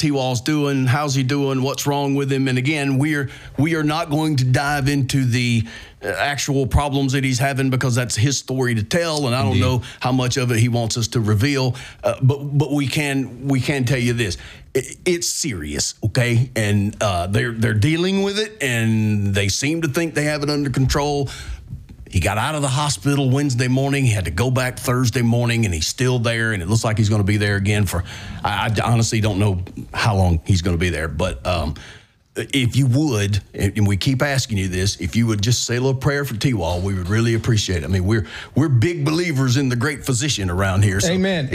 T-Wall's doing, how's he doing, what's wrong with him. And again, we are not going to dive into the actual problems that he's having because that's his story to tell, and I don't know how much of it he wants us to reveal. But we can tell you this: it's serious, okay? And they're dealing with it, and they seem to think they have it under control. He got out of the hospital Wednesday morning. He had to go back Thursday morning, and he's still there, and it looks like he's going to be there again for, I honestly don't know how long he's going to be there. But if you would, and we keep asking you this, if you would just say a little prayer for T-Wall, we would really appreciate it. I mean, we're big believers in the great physician around here. So Amen.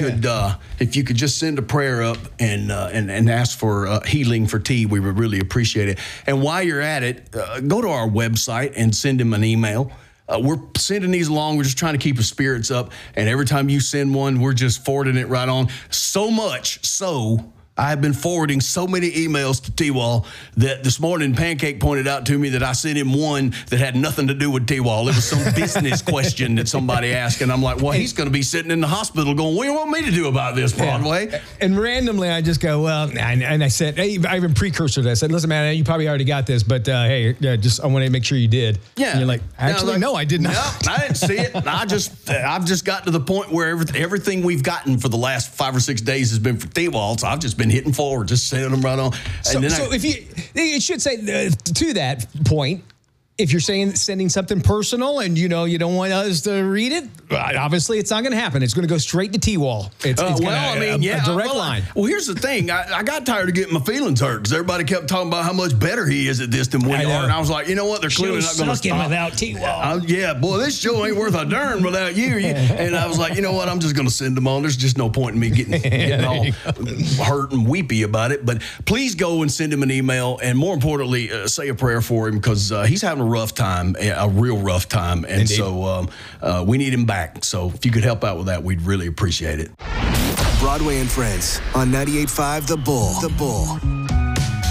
If you could just send a prayer up and ask for healing for T, we would really appreciate it. And while you're at it, go to our website and send him an email. We're sending these along. We're just trying to keep his spirits up. And every time you send one, we're just forwarding it right on. So much so, I've been forwarding so many emails to T-Wall that this morning Pancake pointed out to me that I sent him one that had nothing to do with T-Wall. It was some business question that somebody asked, and I'm like, well, he's going to be sitting in the hospital going, what do you want me to do about this, Broadway? Yeah. And randomly, I just go, well, and I said, hey, I even precursor to that. I said, listen, man, you probably already got this, but hey, I want to make sure you did. Yeah. And you're like, actually, no, I did not. No, I didn't see it. I've just got to the point where everything we've gotten for the last 5 or 6 days has been for T-Wall, so I've just been hitting forward, just sending them right on. So if it should say to that point, if you're sending something personal and you don't want us to read it, obviously it's not going to happen. It's going to go straight to T-Wall. It's a direct line. Well, here's the thing. I got tired of getting my feelings hurt because everybody kept talking about how much better he is at this than we are. And I was like, you know what? They're clearly not going to stop without T-Wall. Yeah, boy, this show ain't worth a darn without you. And I was like, you know what? I'm just going to send them on. There's just no point in me getting all hurt and weepy about it. But please go and send him an email, and more importantly, say a prayer for him because he's having a real rough time. And Indeed. So we need him back. So if you could help out with that, we'd really appreciate it. Broadway and Friends on 98.5 The Bull.